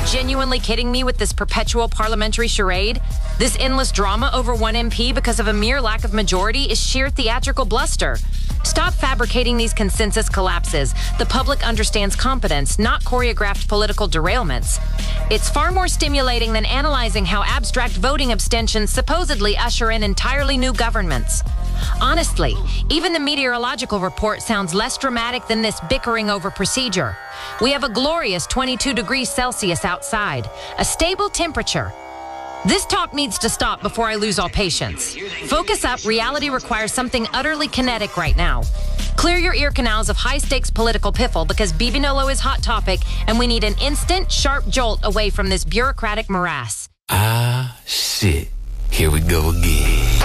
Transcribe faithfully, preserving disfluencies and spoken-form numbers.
genuinely kidding me with this perpetual parliamentary charade? This endless drama over one M P because of a mere lack of majority is sheer theatrical bluster. Stop fabricating these consensus collapses. The public understands competence, not choreographed political derailments. It's far more stimulating than analyzing how abstract voting abstentions supposedly usher in entirely new governments. Honestly, even the meteorological report sounds less dramatic than this bickering over procedure. We have a glorious twenty-two degrees Celsius outside, a stable temperature. This talk needs to stop before I lose all patience. Focus up. Reality requires something utterly kinetic right now. Clear your ear canals of high-stakes political piffle because Bibinolo is hot topic, and we need an instant, sharp jolt away from this bureaucratic morass. Ah, shit. Here we go again.